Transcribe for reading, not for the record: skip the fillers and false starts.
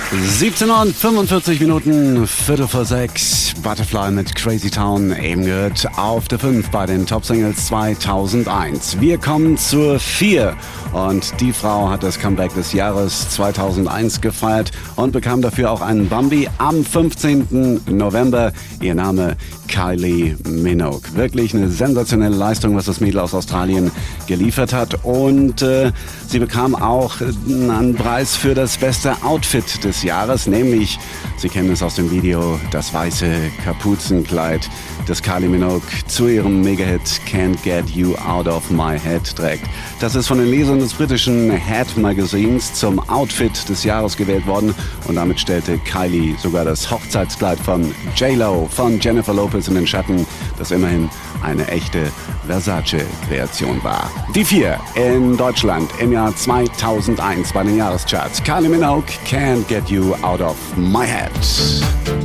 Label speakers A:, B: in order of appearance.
A: 17:45, Viertel vor 6, Butterfly mit Crazy Town, eben gehört auf der 5 bei den Top Singles 2001. Wir kommen zur 4 und die Frau hat das Comeback des Jahres 2001 gefeiert und bekam dafür auch einen Bambi am 15. November. Ihr Name Kylie Minogue. Wirklich eine sensationelle Leistung, was das Mädel aus Australien geliefert hat. Und sie bekam auch einen Preis für das beste Outfit des Jahres, nämlich, Sie kennen es aus dem Video, das weiße Kapuzenkleid, das Kylie Minogue zu ihrem Megahit Can't Get You Out of My Head trägt. Das ist von den Lesern des britischen Head Magazins zum Outfit des Jahres gewählt worden und damit stellte Kylie sogar das Hochzeitskleid von J.Lo, von Jennifer Lopez in den Schatten, das immerhin eine echte Versace-Kreation war. Die 4 in Deutschland im Jahr 2001 bei den Jahrescharts. Kylie Minogue, Can't Get You Out of My Head.